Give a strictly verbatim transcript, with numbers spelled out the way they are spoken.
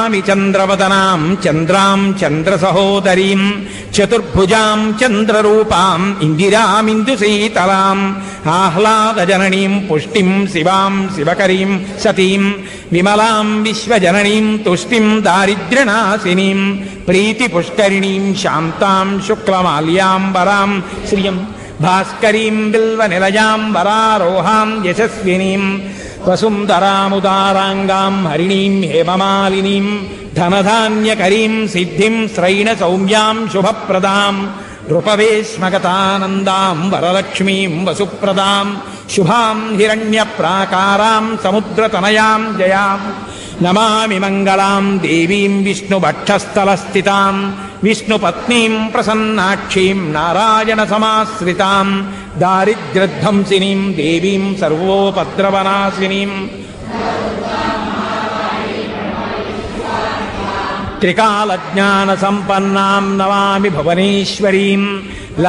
చంద్రవదనాం చంద్రాం చంద్రసహోదరీం చతుర్భుజాం చంద్రరూపాం ఇందిరామిందుశీతలాం ఆహ్లాదజననీం పుష్టిం శివాం శివకరీం సతీం విమలాం విశ్వజననీం తుష్టిం దారిద్ర్యనాశినీం ప్రీతిపుష్కరిణీం శాంతాం శుక్లమాల్యాంబరాం శ్రియం భాస్కరీం బిల్వనిలయాం వరారోహాం యశస్వినీం వసుంధరాముదారాంగాం హరిణీం హేమమాలినీం ధనధాన్యకరీం సిద్ధిం శ్రైణ సౌమ్యాం శుభప్రదాం నృపవేశ్మగతానందాం వరలక్ష్మీం వసుప్రదాం శుభాం హిరణ్యప్రాకారాం సముద్రతనయాం జయాం నమామి మంగళాం దేవీం విష్ణుభక్షస్థలస్థితాం విష్ణుపత్నీం ప్రసన్నాక్షీం నారాయణ సమాశ్రితాం దారిద్ర్యధ్వంసినీం దేవీం సర్వోపద్రవనాశినీం త్రికాలజ్ఞాన సంపన్నాం నమామి భువనేశ్వరీం